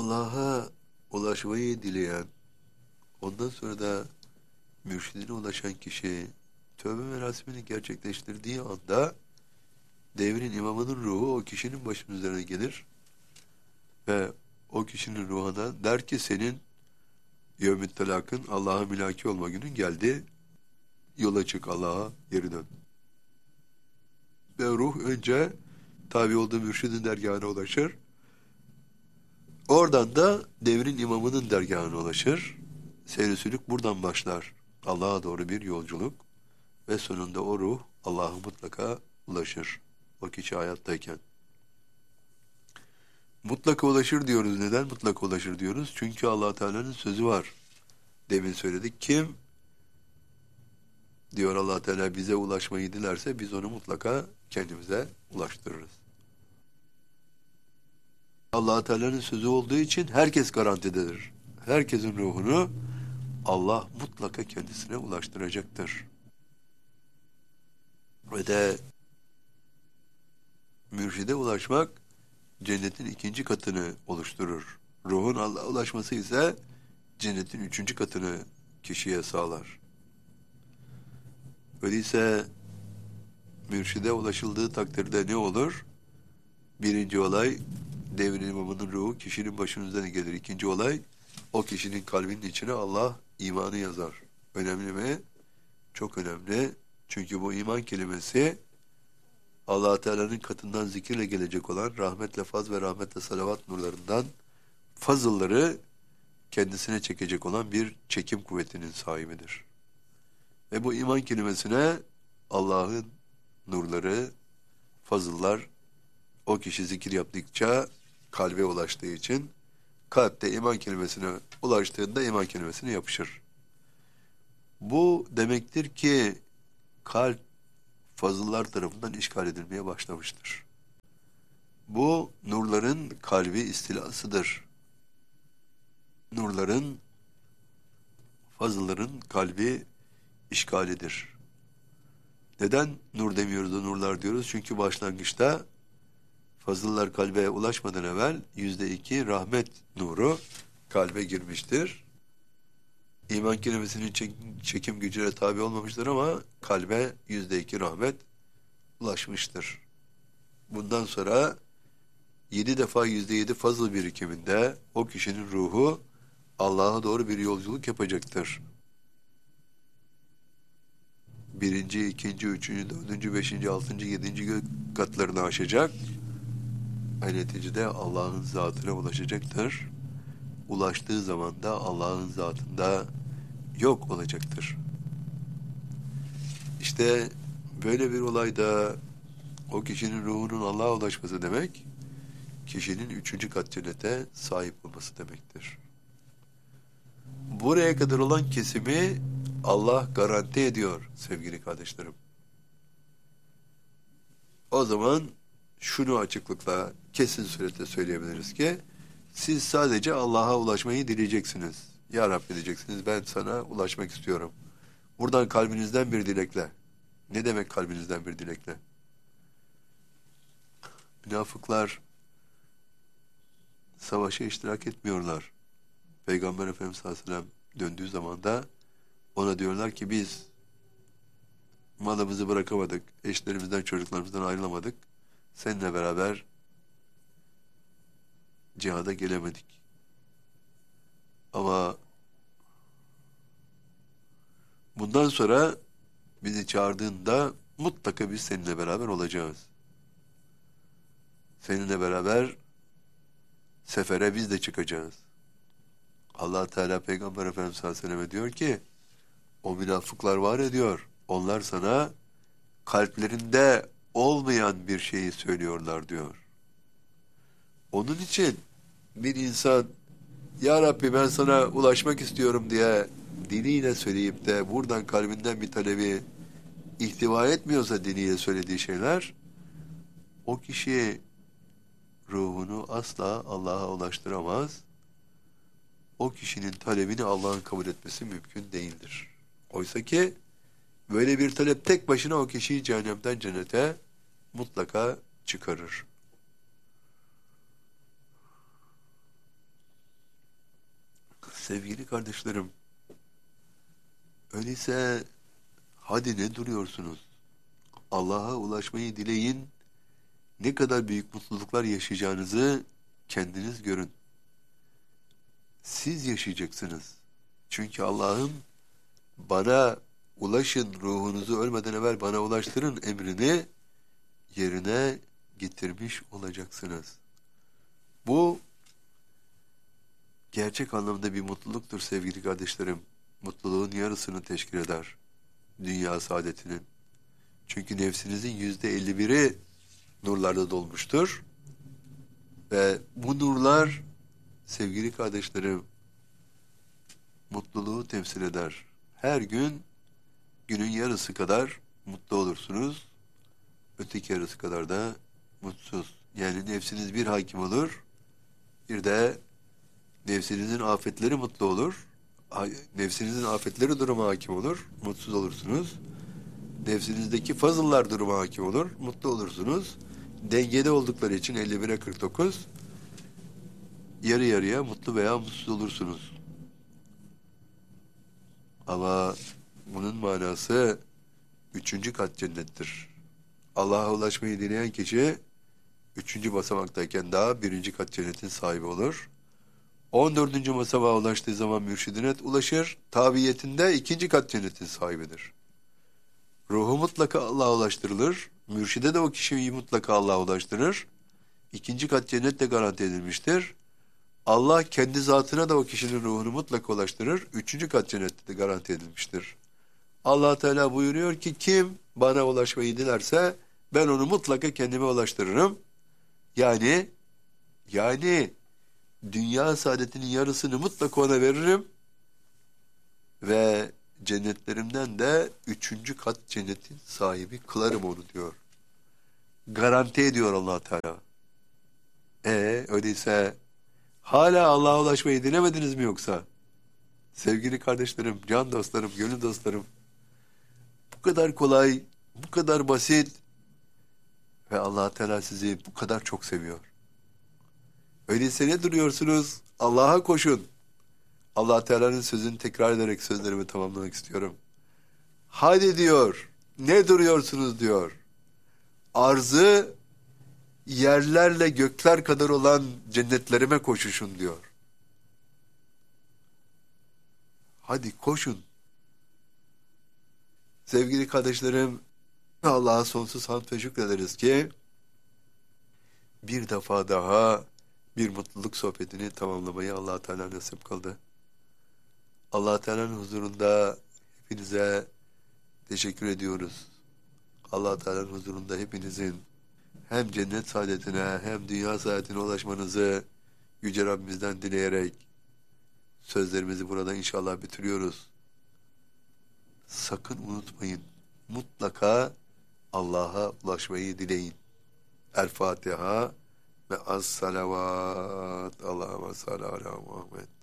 Allah'a ulaşmayı dileyen, ondan sonra da mürşidine ulaşan kişi tövbe merasimini gerçekleştirdiği anda devrin imamının ruhu o kişinin başının üzerine gelir ve o kişinin ruhuna der ki senin yevmü't telakın Allah'a mülaki olma günün geldi. Yola çık, Allah'a geri dön. Ve ruh önce tabi olduğu mürşidin dergahına ulaşır. Oradan da devrin imamının dergahına ulaşır. Seyr-i sülük buradan başlar. Allah'a doğru bir yolculuk. Ve sonunda o ruh Allah'a mutlaka ulaşır. O kişi hayattayken. Mutlaka ulaşır diyoruz. Neden mutlaka ulaşır diyoruz? Çünkü Allah Teala'nın sözü var. Demin söyledik. Kim diyor Allah Teala bize ulaşmayı dilerse biz onu mutlaka kendimize ulaştırırız. Allah Teala'nın sözü olduğu için herkes garantidedir. Herkesin ruhunu Allah mutlaka kendisine ulaştıracaktır. Ve de mürşide ulaşmak cennetin 2. katını oluşturur. Ruhun Allah'a ulaşması ise cennetin 3. katını kişiye sağlar. Öyleyse mürşide ulaşıldığı takdirde ne olur? Birinci olay devrin imamının ruhu kişinin başının üzerine gelir. İkinci olay o kişinin kalbinin içine Allah imanı yazar. Önemli mi? Çok önemli. Çünkü bu iman kelimesi Allah Teala'nın katından zikirle gelecek olan rahmetle faz ve rahmetle salavat nurlarından fazılları kendisine çekecek olan bir çekim kuvvetinin sahibidir. Ve bu iman kelimesine Allah'ın nurları, fazıllar o kişi zikir yaptıkça kalbe ulaştığı için kalpte iman kelimesine ulaştığında iman kelimesine yapışır. Bu demektir ki kalp fazıllar tarafından işgal edilmeye başlamıştır. Bu nurların kalbi istilasıdır. Nurların, fazılların kalbi işgalidir. Neden nur demiyoruz da nurlar diyoruz? Çünkü başlangıçta fazıllar kalbe ulaşmadan evvel %2 rahmet nuru kalbe girmiştir. İman kelimesinin çekim gücüne tabi olmamıştır ama kalbe %2 rahmet ulaşmıştır. Bundan sonra 7 defa %7 fazıl birikiminde o kişinin ruhu Allah'a doğru bir yolculuk yapacaktır. 1., 2., 3., 4., 5., 6., 7. katlarını aşacak. Neticede Allah'ın zatına ulaşacaktır. Ulaştığı zaman da Allah'ın zatında yok olacaktır. İşte böyle bir olayda o kişinin ruhunun Allah'a ulaşması demek, kişinin 3. kat cennete sahip olması demektir. Buraya kadar olan kesimi Allah garanti ediyor sevgili kardeşlerim. O zaman şunu açıklıkla, kesin suretle söyleyebiliriz ki, siz sadece Allah'a ulaşmayı dileyeceksiniz. Ya Rabbi diyeceksiniz, ben sana ulaşmak istiyorum. Buradan kalbinizden bir dilekle. Ne demek kalbinizden bir dilekle? Münafıklar savaşa iştirak etmiyorlar. Peygamber Efendimiz sallallahu aleyhi ve sellem döndüğü zaman da ona diyorlar ki biz malımızı bırakamadık, eşlerimizden, çocuklarımızdan ayrılamadık. Seninle beraber cihada gelemedik. Ama bundan sonra bizi çağırdığında mutlaka biz seninle beraber olacağız. Seninle beraber sefere biz de çıkacağız. Allah Teala Peygamber Efendimiz sallallahu aleyhi ve sellem diyor ki o münafıklar var ya diyor, onlar sana kalplerinde olmayan bir şeyi söylüyorlar diyor. Onun için bir insan Ya Rabbi ben sana ulaşmak istiyorum diye diliyle söyleyip de buradan kalbinden bir talebi ihtiva etmiyorsa diliyle söylediği şeyler, o kişi ruhunu asla Allah'a ulaştıramaz. O kişinin talebini Allah'ın kabul etmesi mümkün değildir. Oysa ki böyle bir talep tek başına o kişiyi cehennemden cennete mutlaka çıkarır. Sevgili kardeşlerim, öyleyse hadi ne duruyorsunuz? Allah'a ulaşmayı dileyin. Ne kadar büyük mutluluklar yaşayacağınızı kendiniz görün. Siz yaşayacaksınız. Çünkü Allah'ın bana ulaşın, ruhunuzu ölmeden evvel bana ulaştırın emrini yerine getirmiş olacaksınız. Bu gerçek anlamda bir mutluluktur sevgili kardeşlerim. Mutluluğun yarısını teşkil eder. Dünya saadetinin. Çünkü nefsinizin %51'i nurlarla dolmuştur. Ve bu nurlar sevgili kardeşlerim mutluluğu temsil eder. Her gün günün yarısı kadar mutlu olursunuz. Öteki yarısı kadar da mutsuz. Yani nefsiniz bir hakim olur. Bir de nefsinizin afetleri mutlu olur. Nefsinizin afetleri duruma hakim olur. Mutsuz olursunuz. Nefsinizdeki fazıllar duruma hakim olur. Mutlu olursunuz. Dengede oldukları için 51'e 49 yarı yarıya mutlu veya mutsuz olursunuz. Ama bunun manası 3. kat cennettir. Allah'a ulaşmayı dileyen kişi 3. basamaktayken daha 1. kat cennetin sahibi olur. 14. basamağa ulaştığı zaman mürşidine ulaşır. Tabiyetinde 2. kat cennetin sahibidir. Ruhu mutlaka Allah'a ulaştırılır. Mürşide de o kişiyi mutlaka Allah'a ulaştırır. 2. kat cennet de garanti edilmiştir. Allah kendi zatına da o kişinin ruhunu mutlaka ulaştırır. 3. kat cennette de garanti edilmiştir. Allah Teala buyuruyor ki kim bana ulaşmayı dilerse ben onu mutlaka kendime ulaştırırım. Yani dünya saadetinin yarısını mutlaka ona veririm ve cennetlerimden de 3. kat cennetin sahibi kılarım onu diyor. Garanti ediyor Allah Teala. Öyleyse hala Allah'a ulaşmayı dilemediniz mi yoksa? Sevgili kardeşlerim, can dostlarım, gönül dostlarım, bu kadar kolay, bu kadar basit ve Allah Teala sizi bu kadar çok seviyor. Öyleyse ne duruyorsunuz? Allah'a koşun. Allah Teala'nın sözünü tekrar ederek sözlerimi tamamlamak istiyorum. Hadi diyor, ne duruyorsunuz diyor. Arzı yerlerle gökler kadar olan cennetlerime koşuşun diyor. Hadi koşun. Sevgili kardeşlerim, Allah'a sonsuz hamd ve şükrederiz ki bir defa daha bir mutluluk sohbetini tamamlamayı Allah Teala nasip kıldı. Allah Teala'nın huzurunda hepinize teşekkür ediyoruz. Allah Teala'nın huzurunda hepinizin hem cennet saadetine hem dünya saadetine ulaşmanızı Yüce Rabbimizden dileyerek sözlerimizi burada inşallah bitiriyoruz. Sakın unutmayın. Mutlaka Allah'a ulaşmayı dileyin. El Fatiha ve as-salavat. Allahümme salli ala Muhammed.